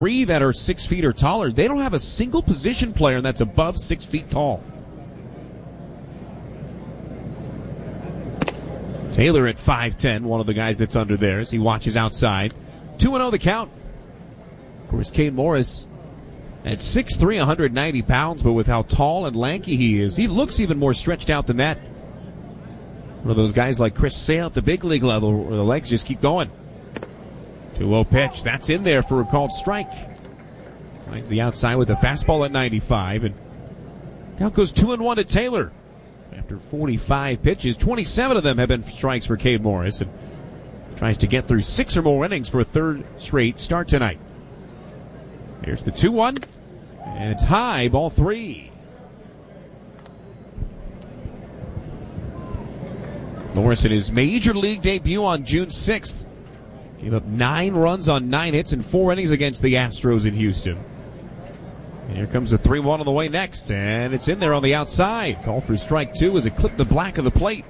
Three that are 6 feet or taller. They don't have a single position player that's above 6 feet tall. Taylor at 5'10", one of the guys that's under there as he watches outside. 2-0 the count. Of course, Cade Morris at 6'3", 190 pounds, but with how tall and lanky he is, he looks even more stretched out than that. One of those guys like Chris Sale at the big league level where the legs just keep going. 2-0 pitch. That's in there for a called strike. Finds the outside with a fastball at 95. And count goes 2-1 to Taylor. After 45 pitches, 27 of them have been strikes for Cade Morris. And tries to get through 6 or more innings for a third straight start tonight. Here's the 2-1. And it's high, ball 3. Morris in his major league debut on June 6th. Gave up 9 runs on 9 hits in 4 innings against the Astros in Houston. And here comes the 3-1 on the way next, and it's in there on the outside. Call for strike 2 as it clipped the black of the plate.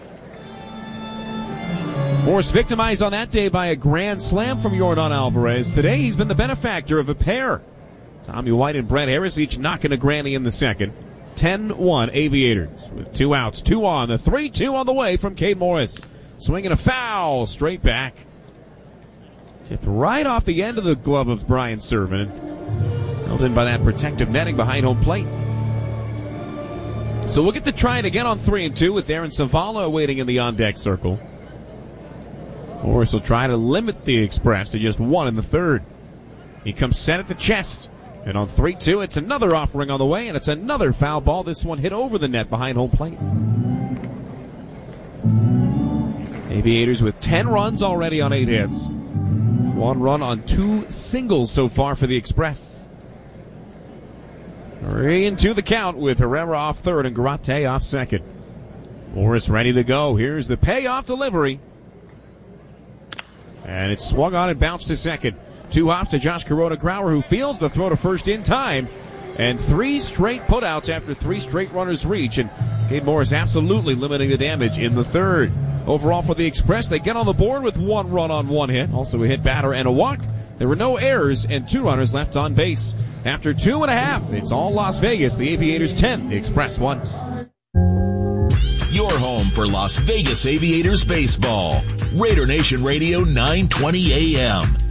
Morris victimized on that day by a grand slam from Yordan Alvarez. Today he's been the benefactor of a pair. Tommy White and Brett Harris each knocking a granny in the second. 10-1 Aviators with 2 outs, 2 on. The 3-2 on the way from Cade Morris. Swinging a foul straight back. Tipped right off the end of the glove of Brian Serven. Held in by that protective netting behind home plate. So we'll get to try it again on 3-2 with Aaron Savala waiting in the on-deck circle. Morris will try to limit the Express to just 1 in the third. He comes set at the chest. And on 3-2, it's another offering on the way, and it's another foul ball. This one hit over the net behind home plate. Aviators with 10 runs already on 8 hits. 1 run on 2 singles so far for the Express. 3-2 the count with Herrera off third and Garate off second. Morris ready to go. Here's the payoff delivery. And it's swung on and bounced to second. 2 hops to Josh Corona-Grauer, who fields the throw to first in time. And 3 straight putouts after 3 straight runners reach. And Cade Morris absolutely limiting the damage in the third. Overall for the Express, they get on the board with 1 run on 1 hit. Also a hit batter and a walk. There were no errors and 2 runners left on base. After 2.5, it's all Las Vegas. The Aviators 10, the Express 1. Your home for Las Vegas Aviators baseball. Raider Nation Radio 920 AM.